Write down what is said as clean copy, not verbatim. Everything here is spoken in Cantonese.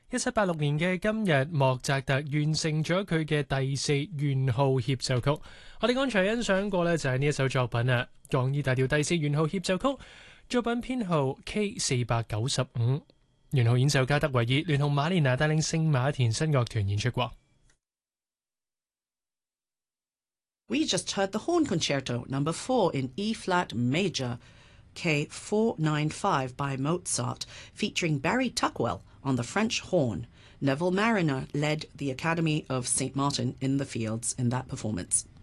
1786年嘅今日，莫扎特完成咗佢嘅第4圓號協奏曲。我哋剛才欣賞過呢，就係呢一首作品啊，降 E 大調第4圓號協奏曲，作品編號 K495，圓號演奏家德維爾聯同馬連娜帶領聖馬田新樂團演出過。 We just heard the Horn Concerto No. 4 in E-flat major, K495 by Mozart, featuring Barry Tuckwell on the French horn. Neville Mariner led the Academy of St. Martin in the Fields in that performance.